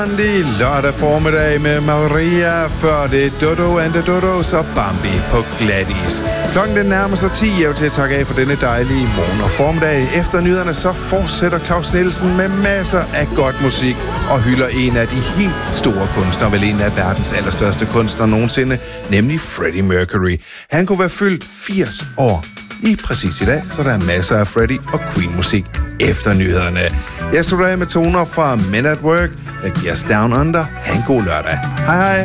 Lørdag formiddag med Maria, før det Dodo and the Dodos og Bambi på glatis. Klokken den nærmer sig 10. Jeg vil til at takke af for denne dejlige morgen og formiddag. Efter nyhederne så fortsætter Claus Nielsen med masser af godt musik og hylder en af de helt store kunstnere, vel en af verdens allerstørste kunstnere nogensinde, nemlig Freddie Mercury. Han kunne være fyldt 80 år i præcis i dag, så der er masser af Freddie og Queen-musik efter nyhederne. Jeg slutter af med toner fra Men at Work, der giver os Down Under. Ha' en god lørdag. Hej hej.